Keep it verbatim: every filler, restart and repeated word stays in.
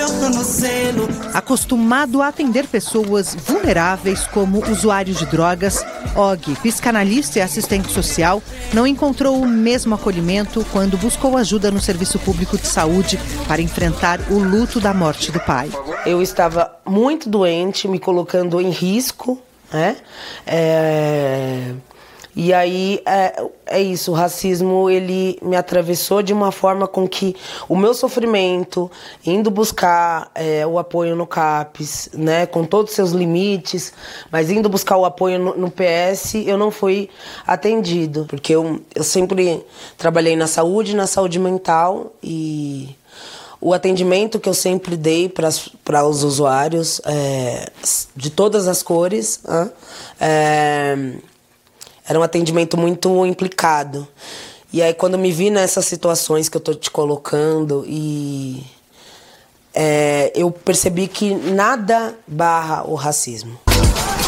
no selo. Acostumado a atender pessoas vulneráveis como usuários de drogas, Og, psicanalista e assistente social, não encontrou o mesmo acolhimento quando buscou ajuda no Serviço Público de Saúde para enfrentar o luto da morte do pai. Eu estava muito doente, me colocando em risco, né? É... E aí, é, é isso, o racismo, ele me atravessou de uma forma com que o meu sofrimento, indo buscar é, o apoio no CAPS, né, com todos os seus limites, mas indo buscar o apoio no, no P S, eu não fui atendido, porque eu, eu sempre trabalhei na saúde, na saúde mental, e o atendimento que eu sempre dei para os usuários, é, de todas as cores, é, era um atendimento muito implicado. E aí, quando me vi nessas situações que eu tô te colocando, e é, eu percebi que nada barra o racismo.